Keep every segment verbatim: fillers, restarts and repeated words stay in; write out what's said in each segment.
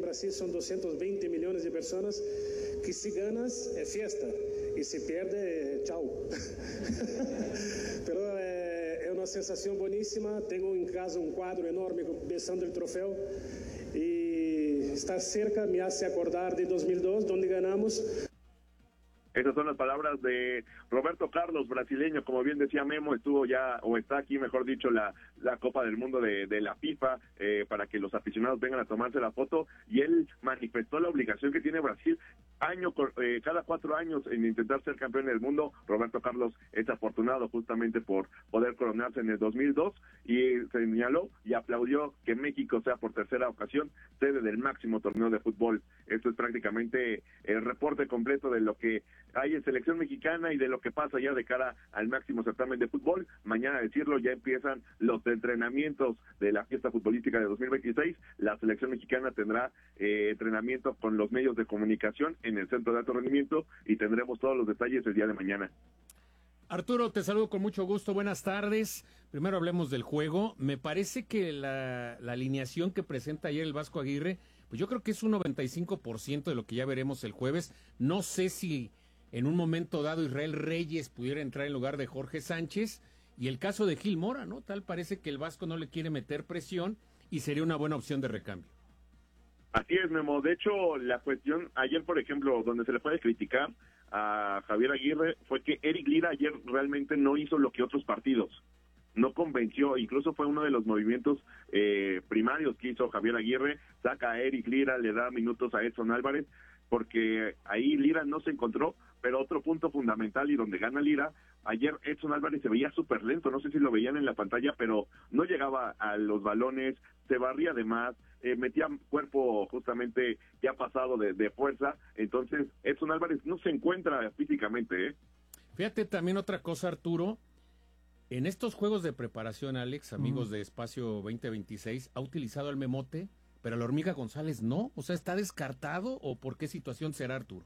Brasil son doscientos veinte millones de personas, que si ganas es fiesta y si pierde, chao. Pero eh, es una sensación buenísima. Tengo en casa un cuadro enorme besando el trofeo y estar cerca me hace acordar de dos mil dos, donde ganamos. Esas son las palabras de Roberto Carlos, brasileño. Como bien decía Memo, estuvo ya, o está aquí, mejor dicho, la, la Copa del Mundo de, de la FIFA, eh, para que los aficionados vengan a tomarse la foto, y él manifestó la obligación que tiene Brasil año eh, cada cuatro años en intentar ser campeón del mundo. Roberto Carlos es afortunado justamente por poder coronarse en el dos mil dos, y señaló y aplaudió que México sea por tercera ocasión sede del máximo torneo de fútbol. Esto es prácticamente el reporte completo de lo que hay en selección mexicana y de lo que pasa ya de cara al máximo certamen de fútbol. Mañana, decirlo, ya empiezan los entrenamientos de la fiesta futbolística de dos mil veintiséis. La selección mexicana tendrá eh, entrenamiento con los medios de comunicación en el centro de alto rendimiento, y tendremos todos los detalles el día de mañana. Arturo, te saludo con mucho gusto, buenas tardes. Primero hablemos del juego. Me parece que la, la alineación que presenta ayer el Vasco Aguirre, pues yo creo que es un noventa y cinco por ciento de lo que ya veremos el jueves. No sé si en un momento dado Israel Reyes pudiera entrar en lugar de Jorge Sánchez, y el caso de Gil Mora, ¿no? Tal parece que el Vasco no le quiere meter presión y sería una buena opción de recambio. Así es, Memo. De hecho, la cuestión ayer, por ejemplo, donde se le puede criticar a Javier Aguirre fue que Eric Lira ayer realmente no hizo lo que otros partidos. No convenció, incluso fue uno de los movimientos eh, primarios que hizo Javier Aguirre. Saca a Eric Lira, le da minutos a Edson Álvarez, porque ahí Lira no se encontró. Pero otro punto fundamental y donde gana Lira, ayer Edson Álvarez se veía súper lento, no sé si lo veían en la pantalla, pero no llegaba a los balones, se barría de más, eh, metía cuerpo justamente ya pasado de, de fuerza. Entonces Edson Álvarez no se encuentra físicamente, ¿eh? Fíjate también otra cosa, Arturo, en estos juegos de preparación, Alex, amigos mm. de Espacio veinte veintiséis, ha utilizado al Memote, pero a la Hormiga González no, o sea, ¿está descartado o por qué situación será, Arturo?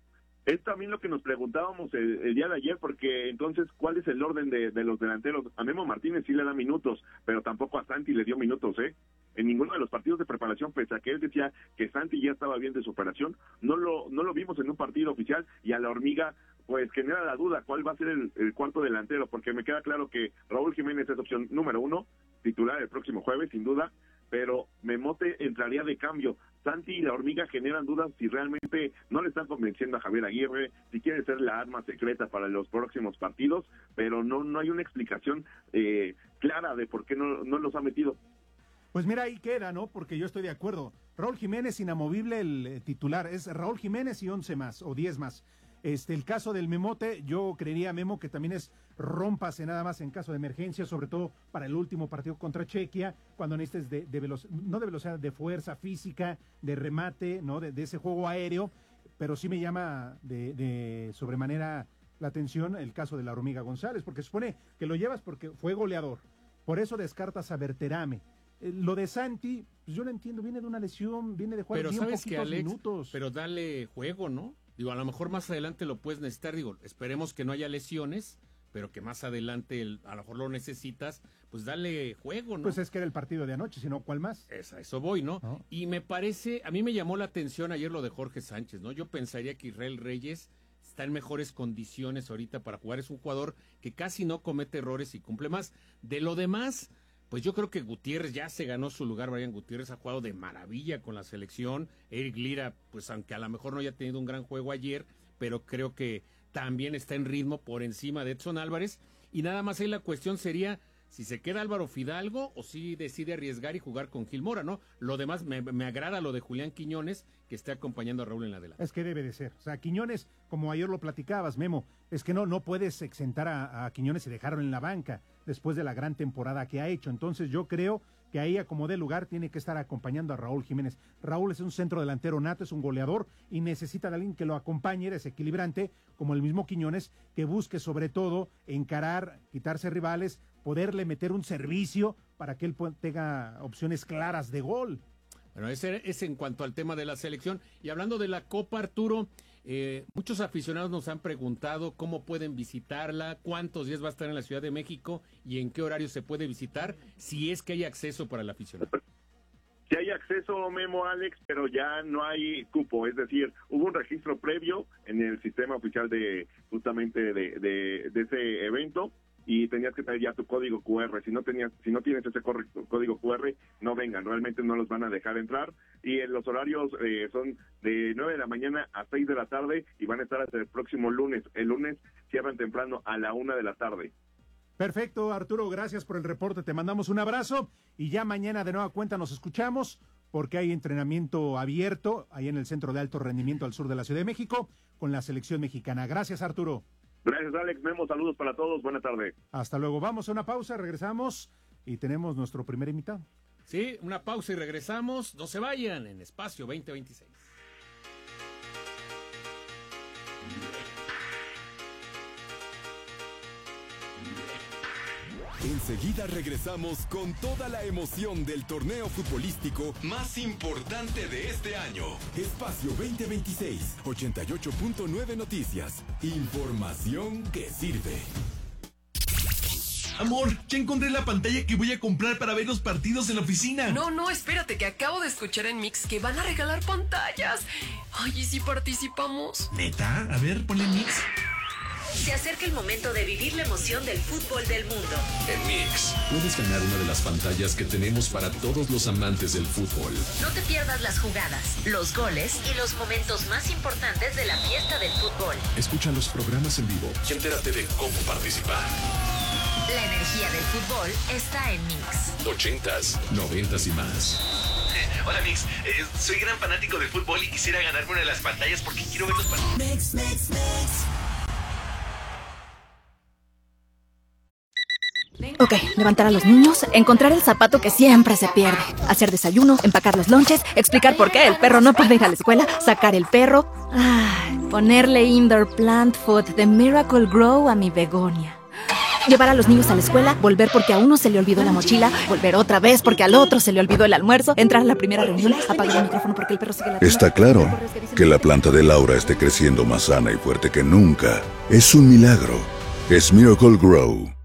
Es también lo que nos preguntábamos el, el día de ayer, porque entonces, ¿cuál es el orden de, de los delanteros? A Memo Martínez sí le da minutos, pero tampoco a Santi le dio minutos, ¿eh? En ninguno de los partidos de preparación, pese a que él decía que Santi ya estaba bien de su operación, no lo, no lo vimos en un partido oficial, y a la Hormiga pues genera la duda cuál va a ser el, el cuarto delantero, porque me queda claro que Raúl Jiménez es opción número uno, titular el próximo jueves, sin duda, pero Memote entraría de cambio. Santi y la Hormiga generan dudas si realmente no le están convenciendo a Javier Aguirre, si quiere ser la arma secreta para los próximos partidos, pero no no hay una explicación eh, clara de por qué no, no los ha metido. Pues mira, ahí queda, ¿no? Porque yo estoy de acuerdo. Raúl Jiménez, inamovible el eh, titular, es Raúl Jiménez y once más, o diez más. Este, el caso del Memote, yo creería, Memo, que también es rómpase nada más en caso de emergencia, sobre todo para el último partido contra Chequia, cuando necesites de, de velocidad, no de velocidad, de fuerza física, de remate, ¿no? De, de ese juego aéreo, pero sí me llama de, de sobremanera la atención el caso de la Hormiga González, porque se supone que lo llevas porque fue goleador, por eso descartas a Berterame. Eh, lo de Santi, pues yo lo entiendo, viene de una lesión, viene de jugar pero bien sabes poquitos que Alex, minutos. Pero dale juego, ¿no? Digo, a lo mejor más adelante lo puedes necesitar, digo, esperemos que no haya lesiones, pero que más adelante el, a lo mejor lo necesitas, pues dale juego, ¿no? Pues es que era el partido de anoche, si no, ¿cuál más? Es, a eso voy, ¿no? ¿no? Y me parece, a mí me llamó la atención ayer lo de Jorge Sánchez, ¿no? Yo pensaría que Israel Reyes está en mejores condiciones ahorita para jugar, es un jugador que casi no comete errores y cumple más. De lo demás, pues yo creo que Gutiérrez ya se ganó su lugar. Brian Gutiérrez ha jugado de maravilla con la selección. Eric Lira, pues aunque a lo mejor no haya tenido un gran juego ayer, pero creo que también está en ritmo por encima de Edson Álvarez. Y nada más ahí la cuestión sería si se queda Álvaro Fidalgo o si decide arriesgar y jugar con Gil Mora, ¿no? Lo demás, me, me agrada lo de Julián Quiñones, que esté acompañando a Raúl en la delantera. Es que debe de ser. O sea, Quiñones, como ayer lo platicabas, Memo, es que no, no puedes exentar a, a Quiñones y dejarlo en la banca después de la gran temporada que ha hecho. Entonces yo creo que ahí, a como dé lugar, tiene que estar acompañando a Raúl Jiménez. Raúl es un centro delantero nato, es un goleador y necesita de alguien que lo acompañe, desequilibrante, como el mismo Quiñones, que busque sobre todo encarar, quitarse rivales, poderle meter un servicio para que él tenga opciones claras de gol. Bueno, ese es en cuanto al tema de la selección. Y hablando de la Copa, Arturo, eh, muchos aficionados nos han preguntado cómo pueden visitarla, cuántos días va a estar en la Ciudad de México y en qué horario se puede visitar, si es que hay acceso para el aficionado. Sí hay acceso, Memo, Alex, pero ya no hay cupo, es decir, hubo un registro previo en el sistema oficial de justamente de, de, de ese evento y tenías que traer ya tu código cu erre. Si no tenías, si no tienes ese código cu erre, no vengan, realmente no los van a dejar entrar. Y en los horarios eh, son de nueve de la mañana a seis de la tarde y van a estar hasta el próximo lunes. El lunes cierran temprano a la una de la tarde. Perfecto, Arturo, gracias por el reporte, te mandamos un abrazo y ya mañana de nueva cuenta nos escuchamos porque hay entrenamiento abierto ahí en el Centro de Alto Rendimiento al sur de la Ciudad de México con la selección mexicana. Gracias, Arturo. Gracias, Alex. Memo, saludos para todos, buena tarde. Hasta luego, vamos a una pausa, regresamos y tenemos nuestro primer invitado. Sí, una pausa y regresamos, no se vayan en Espacio veinte veintiséis. Enseguida regresamos con toda la emoción del torneo futbolístico más importante de este año. Espacio veinte veintiséis, ochenta y ocho punto nueve Noticias. Información que sirve. Amor, ya encontré la pantalla que voy a comprar para ver los partidos en la oficina. No, no, espérate, que acabo de escuchar en Mix que van a regalar pantallas. Ay, ¿y si participamos? ¿Neta? A ver, ponle Mix. Se acerca el momento de vivir la emoción del fútbol del mundo. En Mix, puedes ganar una de las pantallas que tenemos para todos los amantes del fútbol. No te pierdas las jugadas, los goles y los momentos más importantes de la fiesta del fútbol. Escucha los programas en vivo y entérate de cómo participar. La energía del fútbol está en Mix. Ochentas, noventas y más. Hola, Mix. Eh, soy gran fanático del fútbol y quisiera ganarme una de las pantallas porque quiero ver los partidos. Mix, Mix, Mix. Ok, levantar a los niños, encontrar el zapato que siempre se pierde, hacer desayuno, empacar los lonches, explicar por qué el perro no puede ir a la escuela, sacar el perro, ay, ponerle indoor plant food de Miracle Grow a mi begonia. Llevar a los niños a la escuela, volver porque a uno se le olvidó la mochila, volver otra vez porque al otro se le olvidó el almuerzo, entrar a la primera reunión, apagar el micrófono porque el perro sigue la... Está claro que la planta de Laura esté creciendo más sana y fuerte que nunca. Es un milagro. Es Miracle Grow.